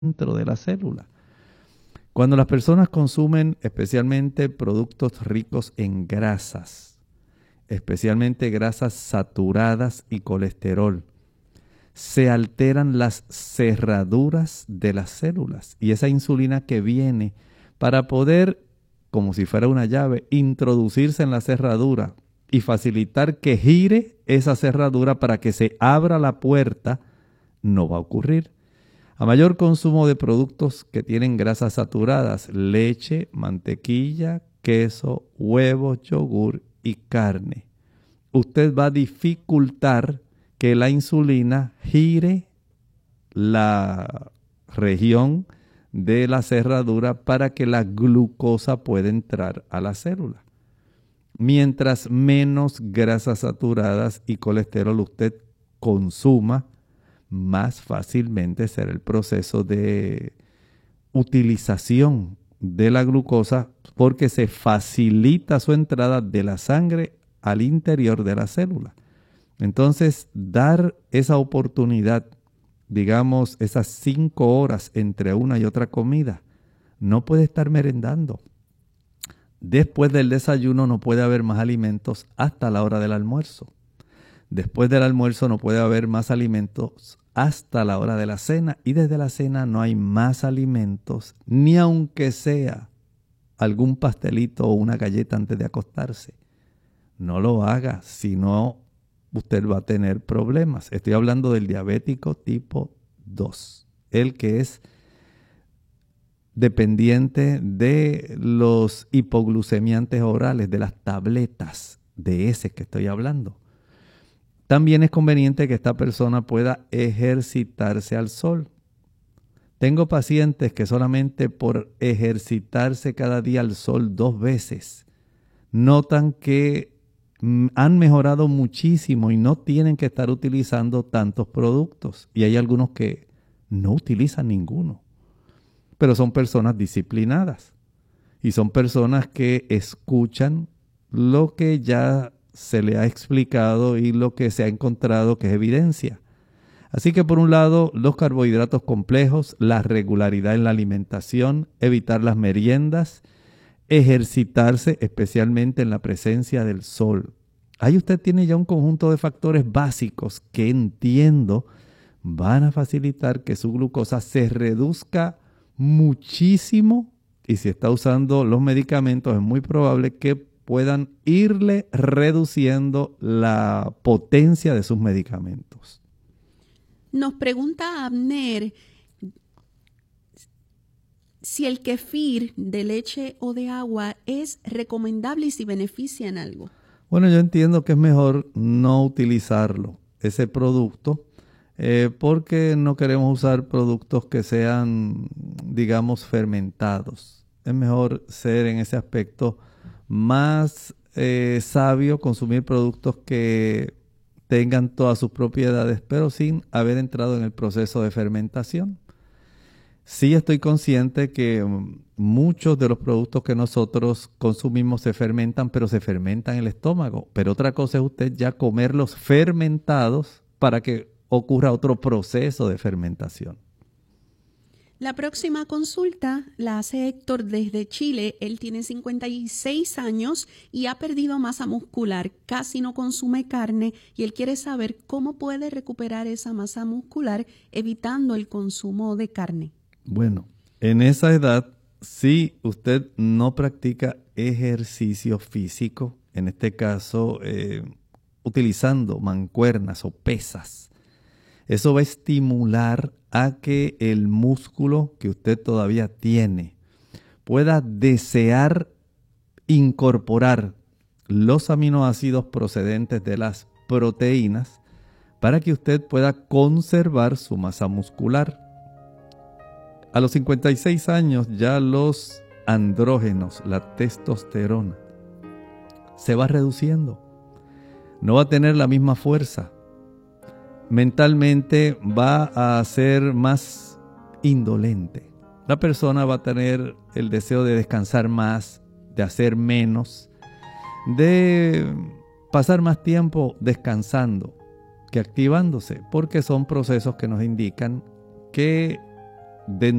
dentro de la célula. Cuando las personas consumen especialmente productos ricos en grasas, especialmente grasas saturadas y colesterol, se alteran las cerraduras de las células y esa insulina que viene para poder, como si fuera una llave, introducirse en la cerradura y facilitar que gire esa cerradura para que se abra la puerta, no va a ocurrir. A mayor consumo de productos que tienen grasas saturadas, leche, mantequilla, queso, huevos, yogur y carne, usted va a dificultar que la insulina gire la región de la cerradura para que la glucosa pueda entrar a la célula. Mientras menos grasas saturadas y colesterol usted consuma, más fácilmente será el proceso de utilización de la glucosa porque se facilita su entrada de la sangre al interior de la célula. Entonces, dar esa oportunidad, digamos, esas 5 horas entre una y otra comida, no puede estar merendando. Después del desayuno no puede haber más alimentos hasta la hora del almuerzo. Después del almuerzo no puede haber más alimentos hasta la hora de la cena. Y desde la cena no hay más alimentos, ni aunque sea algún pastelito o una galleta antes de acostarse. No lo haga, si no usted va a tener problemas. Estoy hablando del diabético tipo 2, el que es dependiente de los hipoglucemiantes orales, de las tabletas de ese que estoy hablando. También es conveniente que esta persona pueda ejercitarse al sol. Tengo pacientes que solamente por ejercitarse cada día al sol 2 veces, notan que han mejorado muchísimo y no tienen que estar utilizando tantos productos. Y hay algunos que no utilizan ninguno. Pero son personas disciplinadas y son personas que escuchan lo que ya se le ha explicado y lo que se ha encontrado que es evidencia. Así que por un lado, los carbohidratos complejos, la regularidad en la alimentación, evitar las meriendas, ejercitarse especialmente en la presencia del sol. Ahí usted tiene ya un conjunto de factores básicos que entiendo van a facilitar que su glucosa se reduzca muchísimo y si está usando los medicamentos es muy probable que puedan irle reduciendo la potencia de sus medicamentos. Nos pregunta Abner si el kefir de leche o de agua es recomendable y si beneficia en algo. Bueno, yo entiendo que es mejor no utilizarlo, ese producto, porque no queremos usar productos que sean, digamos, fermentados. Es mejor ser en ese aspecto más sabio, consumir productos que tengan todas sus propiedades, pero sin haber entrado en el proceso de fermentación. Sí estoy consciente que muchos de los productos que nosotros consumimos se fermentan, pero se fermentan en el estómago. Pero otra cosa es usted ya comerlos fermentados para que ocurra otro proceso de fermentación. La próxima consulta la hace Héctor desde Chile. Él tiene 56 años y ha perdido masa muscular, casi no consume carne y él quiere saber cómo puede recuperar esa masa muscular evitando el consumo de carne. Bueno, en esa edad, si usted no practica ejercicio físico, en este caso utilizando mancuernas o pesas, eso va a estimular a que el músculo que usted todavía tiene pueda desear incorporar los aminoácidos procedentes de las proteínas para que usted pueda conservar su masa muscular. A los 56 años ya los andrógenos, la testosterona, se va reduciendo. No va a tener la misma fuerza. Mentalmente va a ser más indolente. La persona va a tener el deseo de descansar más, de hacer menos, de pasar más tiempo descansando que activándose, porque son procesos que nos indican que de